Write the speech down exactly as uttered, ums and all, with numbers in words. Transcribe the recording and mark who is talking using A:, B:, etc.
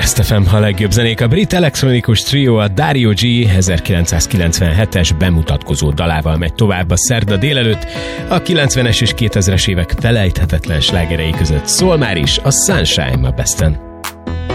A: Best ef em, a legjobb zenék. A brit elektronikus trió a Dario G ezerkilencszázkilencvenhetes bemutatkozó dalával megy tovább a szerda délelőtt. A kilencvenes és kétezres évek felejthetetlen slágerei között szól már is a Sunshine a Besten.